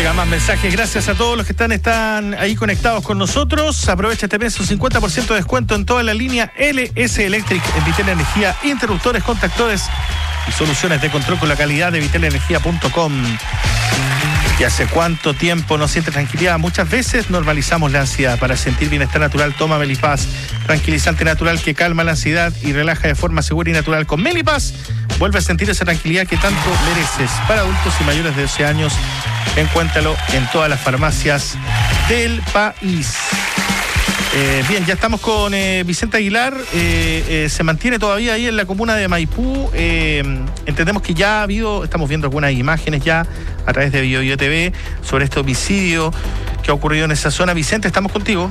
Llega más mensajes. Gracias a todos los que están ahí conectados con nosotros. Aprovecha este mes un 50% de descuento en toda la línea LS Electric en Vitel Energía, interruptores, contactores y soluciones de control con la calidad de vitelenergia.com. ¿Y hace cuánto tiempo no siente tranquilidad? Muchas veces normalizamos la ansiedad. Para sentir bienestar natural, toma Melipaz, tranquilizante natural que calma la ansiedad y relaja de forma segura y natural. Con Melipaz vuelve a sentir esa tranquilidad que tanto mereces. Para adultos y mayores de 12 años, encuéntralo en todas las farmacias del país. Bien, ya estamos con Vicente Aguilar. Se mantiene todavía ahí en la comuna de Maipú. Entendemos que ya ha habido, estamos viendo algunas imágenes ya a través de BioBio TV sobre este homicidio que ha ocurrido en esa zona. Vicente, estamos contigo.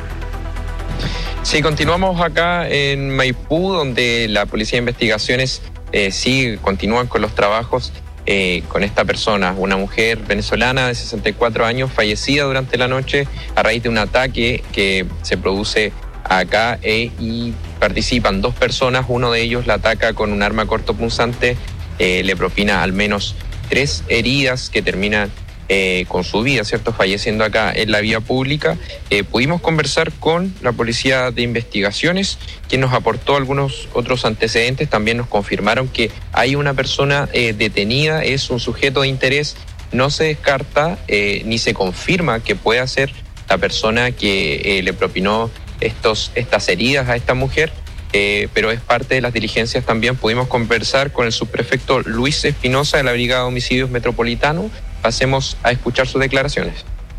Sí, continuamos acá en Maipú, donde la Policía de Investigaciones continúan con los trabajos con esta persona, una mujer venezolana de 64 años, fallecida durante la noche a raíz de un ataque que se produce acá y participan 2 personas. Uno de ellos la ataca con un arma cortopunzante, le propina al menos 3 heridas que terminan con su vida, ¿cierto? Falleciendo acá en la vía pública. Pudimos conversar con la Policía de Investigaciones, quien nos aportó algunos otros antecedentes. También nos confirmaron que hay una persona detenida, es un sujeto de interés. No se descarta ni se confirma que pueda ser la persona que le propinó estas heridas a esta mujer, pero es parte de las diligencias. También pudimos conversar con el subprefecto Luis Espinosa de la Brigada de Homicidios Metropolitano. Pasemos a escuchar sus declaraciones.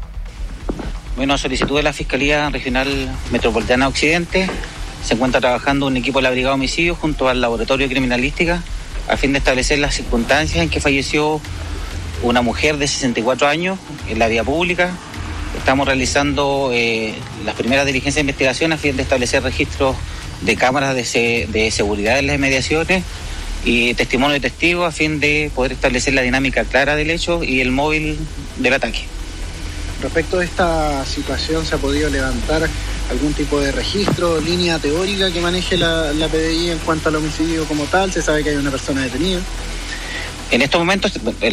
Bueno, a solicitud de la Fiscalía Regional Metropolitana Occidente, se encuentra trabajando un equipo de la Brigada de Homicidios junto al Laboratorio de Criminalística a fin de establecer las circunstancias en que falleció una mujer de 64 años en la vía pública. Estamos realizando las primeras diligencias de investigación a fin de establecer registros de cámaras de seguridad en las inmediaciones y testimonio de testigos a fin de poder establecer la dinámica clara del hecho y el móvil del ataque. Respecto a esta situación, ¿se ha podido levantar algún tipo de registro, línea teórica que maneje la PDI en cuanto al homicidio como tal? ¿Se sabe que hay una persona detenida? En estos momentos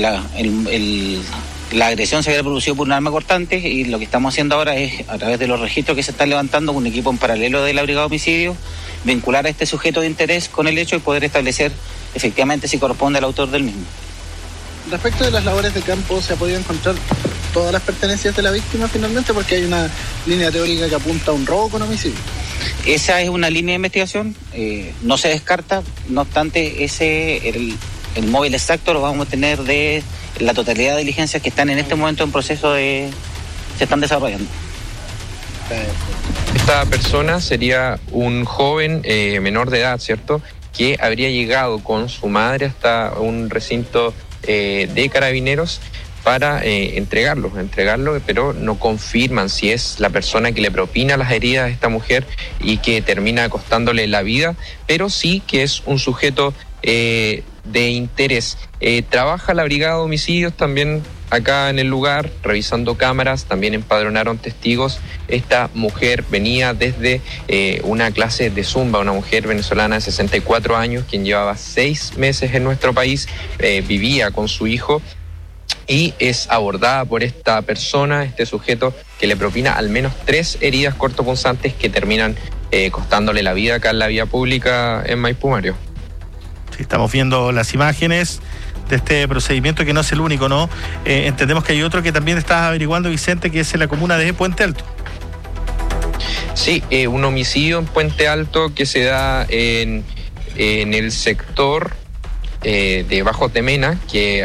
la agresión se había producido por un arma cortante y lo que estamos haciendo ahora es, a través de los registros que se están levantando con un equipo en paralelo de la Brigada de Homicidios, vincular a este sujeto de interés con el hecho y poder establecer efectivamente si corresponde al autor del mismo. Respecto de las labores de campo, ¿se ha podido encontrar todas las pertenencias de la víctima finalmente? Porque hay una línea teórica que apunta a un robo con homicidio. Esa es una línea de investigación, no se descarta, no obstante el móvil exacto lo vamos a tener de la totalidad de diligencias que están en este momento en proceso se están desarrollando. Esta persona sería un joven menor de edad, ¿cierto?, que habría llegado con su madre hasta un recinto de carabineros para entregarlo, pero no confirman si es la persona que le propina las heridas a esta mujer y que termina costándole la vida, pero sí que es un sujeto de interés. Trabaja la Brigada de Homicidios también acá en el lugar, revisando cámaras, también empadronaron testigos. Esta mujer venía desde una clase de zumba, una mujer venezolana de 64 años, quien llevaba 6 meses en nuestro país, vivía con su hijo y es abordada por esta persona, este sujeto, que le propina al menos 3 heridas cortopunzantes que terminan costándole la vida acá en la vía pública en Maipú, Mario. Sí, estamos viendo las imágenes de este procedimiento, que no es el único, ¿no? Entendemos que hay otro que también estás averiguando, Vicente, que es en la comuna de Puente Alto. Sí, un homicidio en Puente Alto que se da en el sector de Bajo Temena, que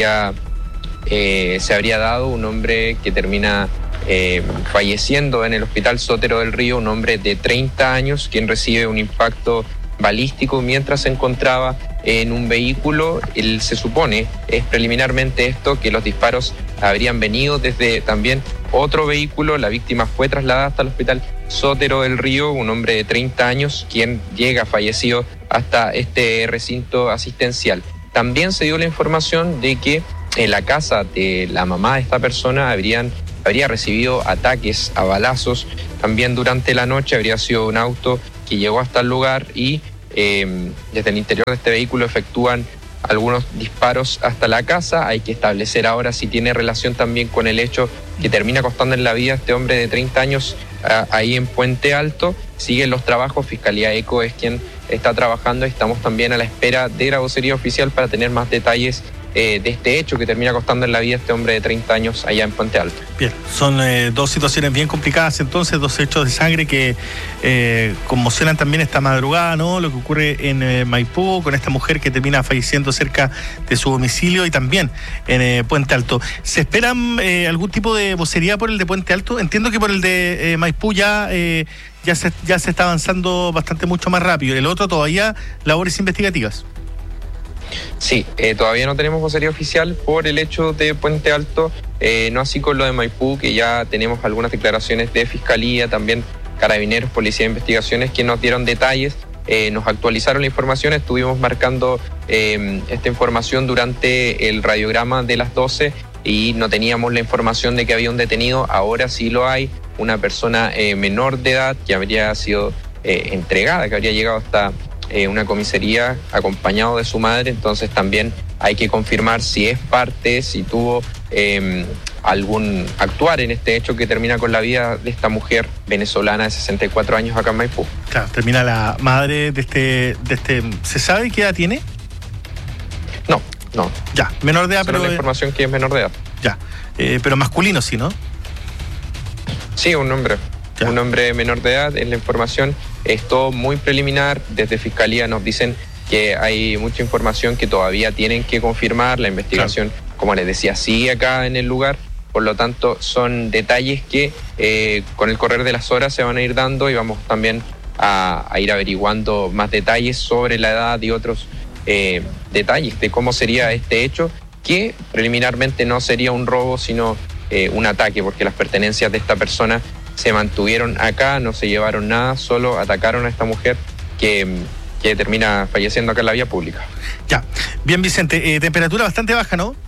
se habría dado un hombre que termina falleciendo en el Hospital Sotero del Río, un hombre de 30 años, quien recibe un impacto balístico mientras se encontraba en un vehículo. Se supone, es preliminarmente esto, que los disparos habrían venido desde también otro vehículo. La víctima fue trasladada hasta el Hospital Sotero del Río, un hombre de 30 años, quien llega fallecido hasta este recinto asistencial. También se dio la información de que en la casa de la mamá de esta persona habría recibido ataques a balazos. También durante la noche habría sido un auto que llegó hasta el lugar y desde el interior de este vehículo efectúan algunos disparos hasta la casa. Hay que establecer ahora si tiene relación también con el hecho que termina costando en la vida a este hombre de 30 años ahí en Puente Alto. Siguen los trabajos, Fiscalía ECO es quien está trabajando y estamos también a la espera de la vocería oficial para tener más detalles de este hecho que termina costando en la vida a este hombre de 30 años allá en Puente Alto. Bien, son dos situaciones bien complicadas entonces, dos hechos de sangre que conmocionan también esta madrugada, ¿no? Lo que ocurre en Maipú con esta mujer que termina falleciendo cerca de su domicilio y también en Puente Alto. ¿Se esperan algún tipo de vocería por el de Puente Alto? Entiendo que por el de Maipú ya se está avanzando bastante mucho más rápido. El otro todavía labores investigativas. Sí, todavía no tenemos vocería oficial por el hecho de Puente Alto, no así con lo de Maipú, que ya tenemos algunas declaraciones de Fiscalía, también Carabineros, Policía de Investigaciones, que nos dieron detalles, nos actualizaron la información, estuvimos marcando esta información durante el radiograma de las 12 y no teníamos la información de que había un detenido, ahora sí lo hay, una persona menor de edad que habría sido entregada, que habría llegado hasta una comisaría acompañado de su madre, entonces también hay que confirmar si es parte, si tuvo algún actuar en este hecho que termina con la vida de esta mujer venezolana de 64 años acá en Maipú. Claro, termina la madre de este ¿se sabe qué edad tiene? No. Ya, menor de edad, pero pero la información que es menor de edad. Ya, pero masculino sí, ¿no? Sí, un hombre. Ya. Un hombre menor de edad, es la información, es todo muy preliminar, desde Fiscalía nos dicen que hay mucha información que todavía tienen que confirmar, la investigación, como les decía, sigue acá en el lugar, por lo tanto son detalles que con el correr de las horas se van a ir dando y vamos también a ir averiguando más detalles sobre la edad y otros detalles de cómo sería este hecho, que preliminarmente no sería un robo, sino un ataque, porque las pertenencias de esta persona se mantuvieron acá, no se llevaron nada, solo atacaron a esta mujer que termina falleciendo acá en la vía pública. Ya, bien Vicente, temperatura bastante baja, ¿no?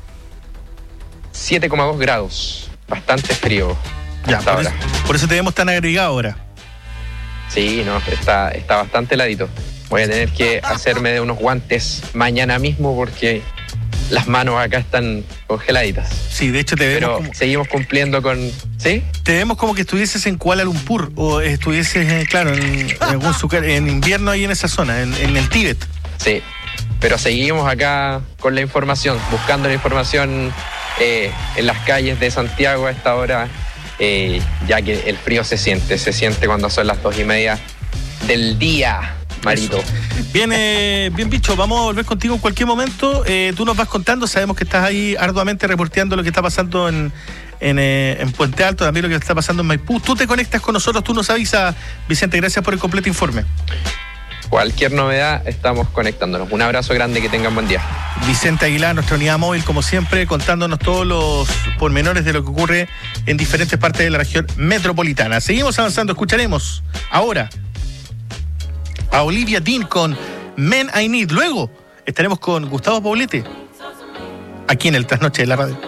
7,2 grados, bastante frío Ya, hasta ahora. Por eso te vemos tan agregado ahora. Sí, no, está bastante heladito. Voy a tener que hacerme de unos guantes mañana mismo porque las manos acá están congeladitas. Sí, de hecho te vemos pero seguimos cumpliendo con... ¿Sí? Te vemos como que estuvieses en Kuala Lumpur o estuvieses, claro, en invierno ahí en esa zona, en el Tíbet. Sí, pero seguimos acá con la información, buscando la información en las calles de Santiago a esta hora, ya que el frío se siente cuando son las 2:30 del día. Marito. Bien, bicho, vamos a volver contigo en cualquier momento. Tú nos vas contando, sabemos que estás ahí arduamente reporteando lo que está pasando en Puente Alto, también lo que está pasando en Maipú. Tú te conectas con nosotros, tú nos avisas, Vicente, gracias por el completo informe. Cualquier novedad, estamos conectándonos. Un abrazo grande, que tengan buen día. Vicente Aguilar, nuestra unidad móvil, como siempre, contándonos todos los pormenores de lo que ocurre en diferentes partes de la región metropolitana. Seguimos avanzando, escucharemos ahora a Olivia Dean con Men I Need. Luego estaremos con Gustavo Poblete aquí en el Trasnoche de la Radio.